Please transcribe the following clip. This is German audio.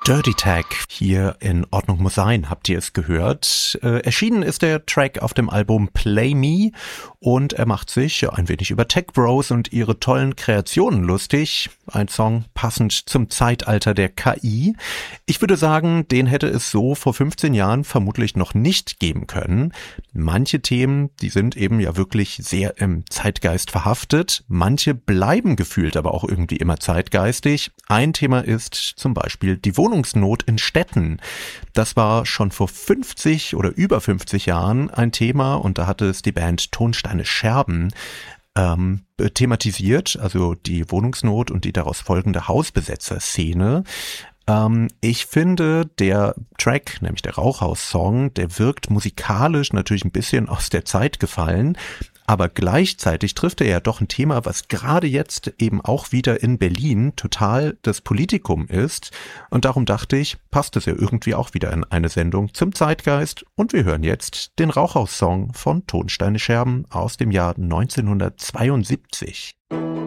Dirty Tag hier in Ordnung muss sein, habt ihr es gehört. Erschienen ist der Track auf dem Album Play Me und er macht sich ein wenig über Tech Bros und ihre tollen Kreationen lustig. Ein Song passend zum Zeitalter der KI. Ich würde sagen, den hätte es so vor 15 Jahren vermutlich noch nicht geben können. Manche Themen, die sind eben ja wirklich sehr im Zeitgeist verhaftet. Manche bleiben gefühlt aber auch irgendwie immer zeitgeistig. Ein Thema ist zum Beispiel die Wohnungsnot in Städten. Das war schon vor 50 oder über 50 Jahren ein Thema und da hatte es die Band Tonsteine Scherben thematisiert, also die Wohnungsnot und die daraus folgende Hausbesetzer-Szene. Ich finde, der Track, nämlich der Rauchhaus-Song, der wirkt musikalisch natürlich ein bisschen aus der Zeit gefallen, aber gleichzeitig trifft er ja doch ein Thema, was gerade jetzt eben auch wieder in Berlin total das Politikum ist. Und darum dachte ich, passt es ja irgendwie auch wieder in eine Sendung zum Zeitgeist. Und wir hören jetzt den Rauchhaus-Song von Tonsteine Scherben aus dem Jahr 1972.